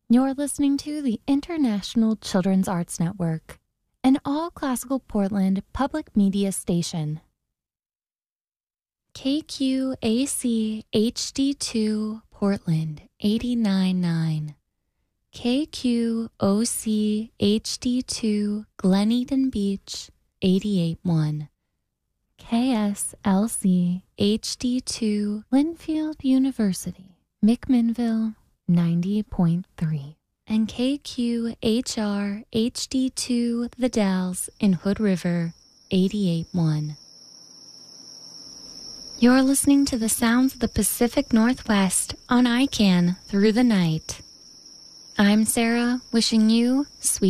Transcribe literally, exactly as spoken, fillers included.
You're listening to the International Children's Arts Network, an all-classical Portland public media station. K Q A C H D two Portland eighty-nine point nine, K Q O C H D two Glen Eden Beach eighty-eight point one, K S L C H D two Linfield University, McMinnville ninety point three, and K Q H R H D two The Dalles in Hood River eighty-eight point one. You're listening to the sounds of the Pacific Northwest on I C A N Through the Night. I'm Sarah, wishing you sweet